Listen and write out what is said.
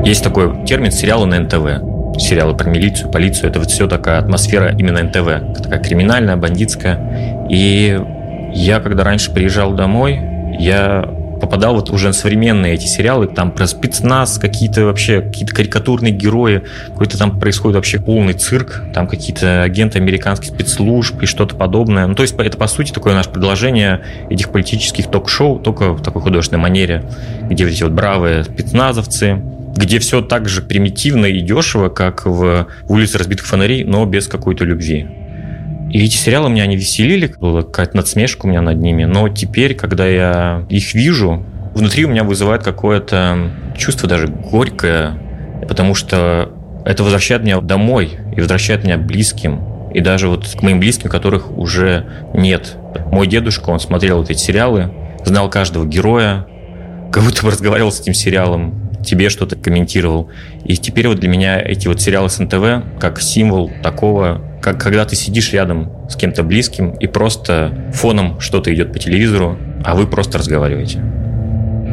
Есть такой термин «сериалы на НТВ». Сериалы про милицию, полицию. Это вот все такая атмосфера именно НТВ. Такая криминальная, бандитская. И я, когда раньше приезжал домой, я попадал вот уже на современные эти сериалы, там про спецназ, какие-то карикатурные герои, какой-то там происходит вообще полный цирк, там какие-то агенты американских спецслужб и что-то подобное. Ну, то есть это, по сути, такое наше продолжение этих политических ток-шоу, только в такой художественной манере, где вот эти вот бравые спецназовцы, где все так же примитивно и дешево, как в «Улице разбитых фонарей», но без какой-то любви. И эти сериалы меня не веселили, была какая-то надсмешка у меня над ними, но теперь, когда я их вижу, внутри у меня вызывает какое-то чувство даже горькое, потому что это возвращает меня домой и возвращает меня близким, и даже вот к моим близким, которых уже нет. Мой дедушка, он смотрел вот эти сериалы, знал каждого героя, как будто бы разговаривал с этим сериалом, тебе что-то комментировал. И теперь вот для меня эти вот сериалы с НТВ как символ такого, как когда ты сидишь рядом с кем-то близким и просто фоном что-то идет по телевизору, а вы просто разговариваете.